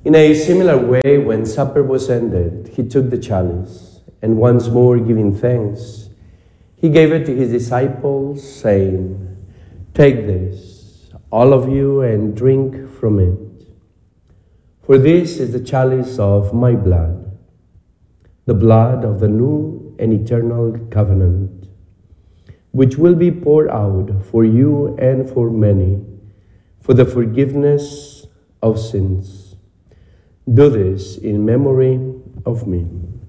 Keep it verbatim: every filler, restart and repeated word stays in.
In a similar way, when supper was ended, he took the chalice, and once more giving thanks, he gave it to his disciples, saying, "Take this, all of you, and drink from it. For this is the chalice of my blood, the blood of the new and eternal covenant, which will be poured out for you and for many for the forgiveness of sins. Do this in memory of me."